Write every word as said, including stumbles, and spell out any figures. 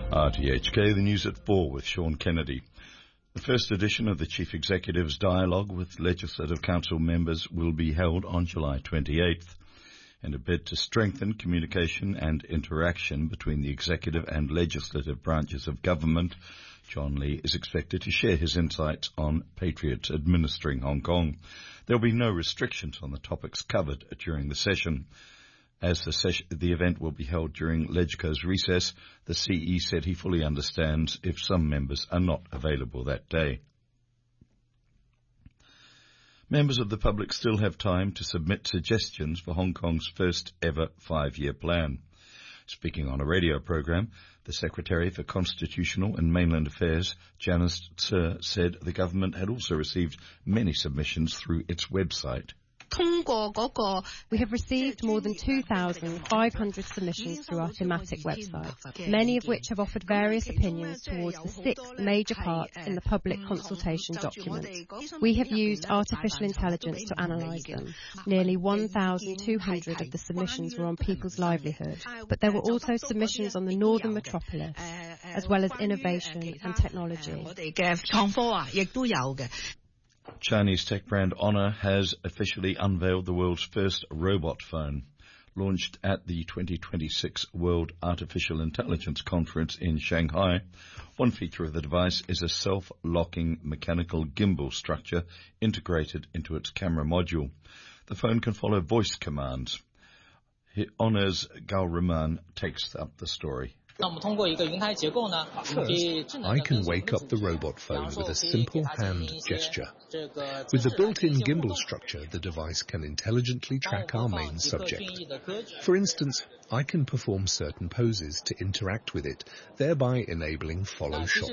R T H K, the news at four with Sean Kennedy. The first edition of the Chief Executive's dialogue with Legislative Council members will be held on July twenty-eighth. In a bid to strengthen communication and interaction between the executive and legislative branches of government, John Lee is expected to share his insights on patriots administering Hong Kong. There will be no restrictions on the topics covered during the session. As the, ses- the event will be held during LegCo's recess, the C E said he fully understands if some members are not available that day. Members of the public still have time to submit suggestions for Hong Kong's first ever five-year plan. Speaking on a radio program, the Secretary for Constitutional and Mainland Affairs, Janice Tse, said the government had also received many submissions through its website. We have received more than two thousand five hundred submissions through our thematic website, many of which have offered various opinions towards the six major parts in the public consultation document. We have used artificial intelligence to analyse them. Nearly one thousand two hundred of the submissions were on people's livelihood, but there were also submissions on the northern metropolis, as well as innovation and technology. Chinese tech brand Honor has officially unveiled the world's first robot phone. Launched at the twenty twenty-six World Artificial Intelligence Conference in Shanghai, one feature of the device is a self-locking mechanical gimbal structure integrated into its camera module. The phone can follow voice commands. Honor's Gao Riman takes up the story. I can wake up the robot phone with a simple hand gesture. With the built-in gimbal structure, the device can intelligently track our main subject. For instance, I can perform certain poses to interact with it, thereby enabling follow shot